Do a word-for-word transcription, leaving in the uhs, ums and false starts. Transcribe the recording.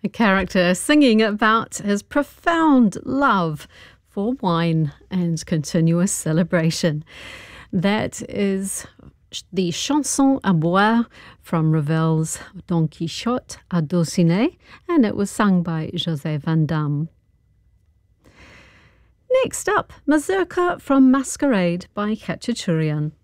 A character singing about his profound love for wine and continuous celebration. That is the Chanson à boire from Ravel's Don Quixote à Dulcinea, and it was sung by José Van Damme. Next up, Mazurka from Masquerade by Khachaturian.